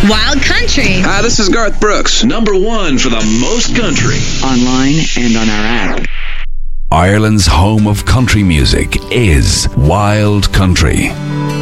Wild Country. Hi, this is Garth Brooks. Number one for the most country. Online and on our app. Ireland's home of country music is Wild Country.